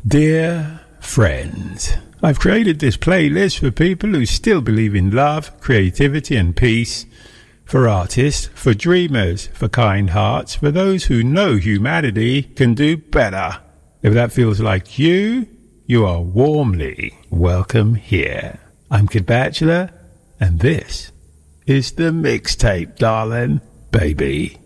Dear friends, I've created this playlist for people who still believe in love, creativity and peace, for artists, for dreamers, for kind hearts, for those who know humanity can do better. If that feels like you, you are warmly welcome here. I'm Kid Bachelor, and this is the mixtape, darling, baby.